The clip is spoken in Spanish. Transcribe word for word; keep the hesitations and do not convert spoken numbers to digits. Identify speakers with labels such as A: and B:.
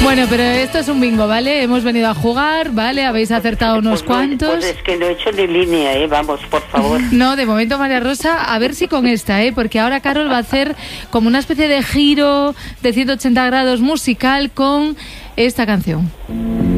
A: Bueno, pero esto es un bingo, ¿vale? Hemos venido a jugar, ¿vale? Habéis acertado unos
B: pues no,
A: cuantos.
B: Pues es que no he hecho ni línea, ¿eh? Vamos, por favor.
A: No, de momento, María Rosa, a ver si con esta, ¿eh? Porque ahora Carol va a hacer como una especie de giro de ciento ochenta grados musical con esta canción.